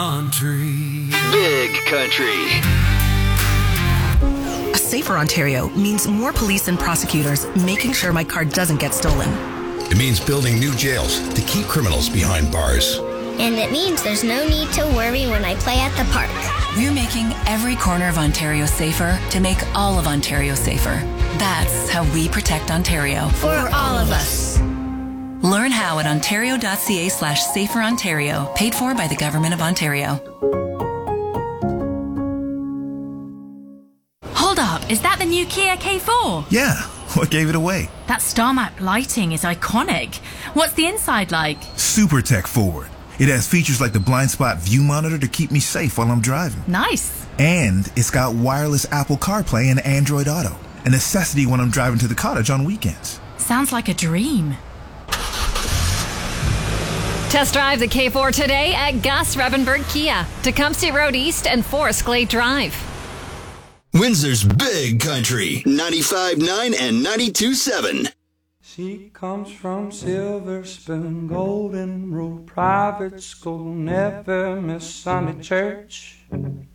Country. Big country. A safer Ontario means more police and prosecutors making sure my car doesn't get stolen. It means building new jails to keep criminals behind bars. And it means there's no need to worry when I play at the park. We're making every corner of Ontario safer to make all of Ontario safer. That's how we protect Ontario. For all of us. Learn how at ontario.ca/saferontario. Paid for by the Government of Ontario. Hold up, is that the new Kia K4? Yeah, what gave it away? That star map lighting is iconic. What's the inside like? Super tech forward. It has features like the blind spot view monitor to keep me safe while I'm driving. Nice. And it's got wireless Apple CarPlay and Android Auto, a necessity when I'm driving to the cottage on weekends. Sounds like a dream. Test drive the K4 today at Gus Revenberg Kia, Tecumseh Road East and Forest Glade Drive. Windsor's Big Country. 95.9 and 92.7. She comes from Silver Spoon, Golden Rule Private School, never miss Sunday church.